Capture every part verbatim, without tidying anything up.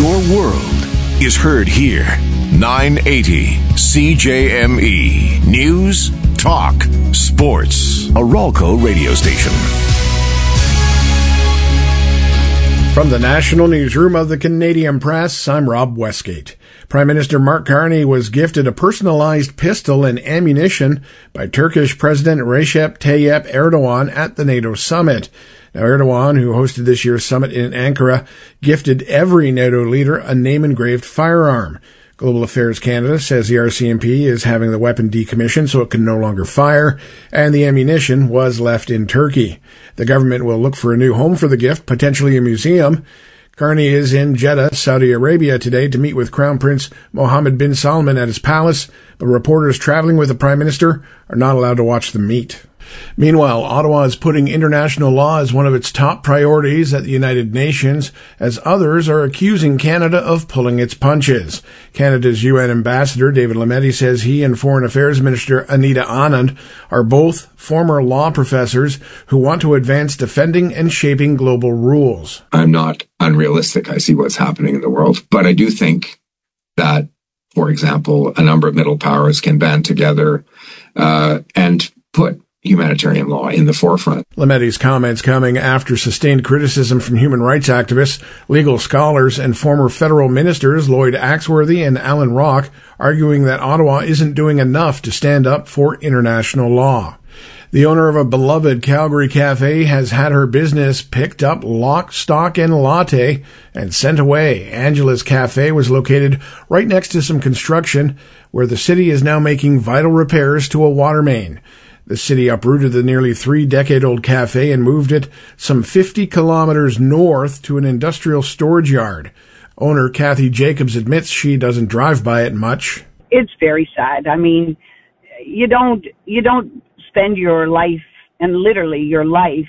Your world is heard here. nine eighty C J M E. News, talk, sports. A Ralco radio station. From the National Newsroom of the Canadian Press, I'm Rob Westgate. Prime Minister Mark Carney was gifted a personalized pistol and ammunition by Turkish President Recep Tayyip Erdogan at the NATO summit. Now, Erdogan, who hosted this year's summit in Ankara, gifted every NATO leader a name-engraved firearm. Global Affairs Canada says the R C M P is having the weapon decommissioned so it can no longer fire, and the ammunition was left in Turkey. The government will look for a new home for the gift, potentially a museum. Carney is in Jeddah, Saudi Arabia today to meet with Crown Prince Mohammed bin Salman at his palace, but reporters traveling with the Prime Minister are not allowed to watch them meet. Meanwhile, Ottawa is putting international law as one of its top priorities at the United Nations, as others are accusing Canada of pulling its punches. Canada's U N ambassador, David Lametti, says he and Foreign Affairs Minister Anita Anand are both former law professors who want to advance defending and shaping global rules. I'm not unrealistic. I see what's happening in the world, but I do think that, for example, a number of middle powers can band together uh, and put humanitarian law in the forefront. Lametti's comments coming after sustained criticism from human rights activists, legal scholars, and former federal ministers Lloyd Axworthy and Alan Rock, arguing that Ottawa isn't doing enough to stand up for international law. The owner of a beloved Calgary cafe has had her business picked up lock, stock, and latte and sent away. Angela's Cafe was located right next to some construction where the city is now making vital repairs to a water main. The city uprooted the nearly three-decade-old cafe and moved it some fifty kilometers north to an industrial storage yard. Owner Kathy Jacobs admits she doesn't drive by it much. It's very sad. I mean, you don't you don't spend your life, and literally your life,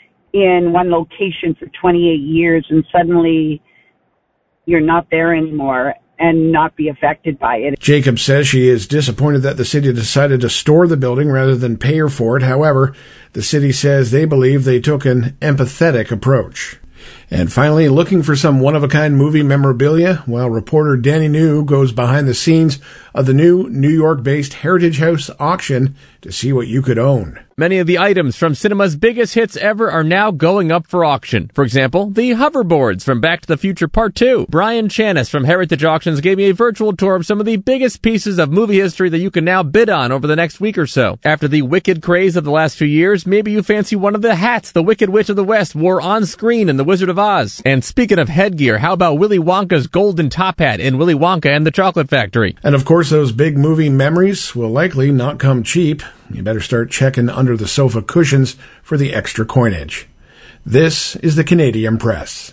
in one location for twenty-eight years and suddenly you're not there anymore and not be affected by it. Jacob says she is disappointed that the city decided to store the building rather than pay her for it. However, the city says they believe they took an empathetic approach. And finally, looking for some one-of-a-kind movie memorabilia? Well, reporter Danny New goes behind the scenes of the new New York-based Heritage House auction to see what you could own. Many of the items from cinema's biggest hits ever are now going up for auction. For example, the hoverboards from Back to the Future Part two. Brian Chanis from Heritage Auctions gave me a virtual tour of some of the biggest pieces of movie history that you can now bid on over the next week or so. After the Wicked craze of the last few years, maybe you fancy one of the hats the Wicked Witch of the West wore on screen in The Wizard of Oz. And speaking of headgear, how about Willy Wonka's golden top hat in Willy Wonka and the Chocolate Factory? And of course, those big movie memories will likely not come cheap. You better start checking under the sofa cushions for the extra coinage. This is the Canadian Press.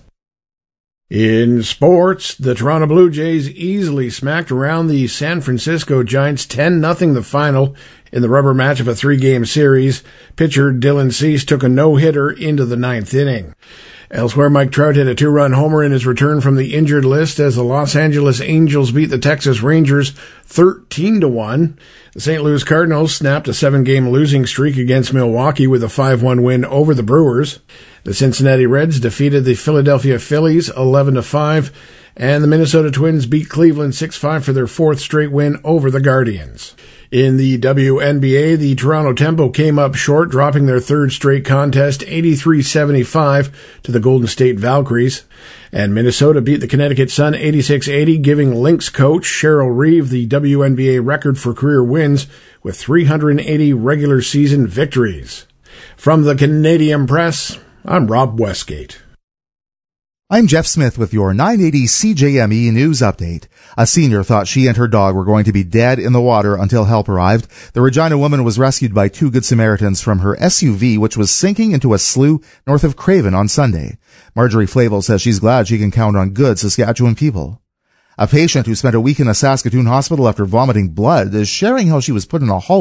In sports, the Toronto Blue Jays easily smacked around the San Francisco Giants ten nothing the final in the rubber match of a three-game series. Pitcher Dylan Cease took a no-hitter into the ninth inning. Elsewhere, Mike Trout hit a two-run homer in his return from the injured list as the Los Angeles Angels beat the Texas Rangers thirteen to one. The Saint Louis Cardinals snapped a seven-game losing streak against Milwaukee with a five one win over the Brewers. The Cincinnati Reds defeated the Philadelphia Phillies eleven to five, and the Minnesota Twins beat Cleveland six five for their fourth straight win over the Guardians. In the W N B A, the Toronto Tempo came up short, dropping their third straight contest eighty-three seventy-five to the Golden State Valkyries. And Minnesota beat the Connecticut Sun eighty-six eighty, giving Lynx coach Cheryl Reeve the W N B A record for career wins with three hundred eighty regular season victories. From the Canadian Press, I'm Rob Westgate. I'm Jeff Smith with your nine eighty C J M E News Update. A senior thought she and her dog were going to be dead in the water until help arrived. The Regina woman was rescued by two Good Samaritans from her S U V, which was sinking into a slough north of Craven on Sunday. Marjorie Flavel says she's glad she can count on good Saskatchewan people. A patient who spent a week in a Saskatoon hospital after vomiting blood is sharing how she was put in a hole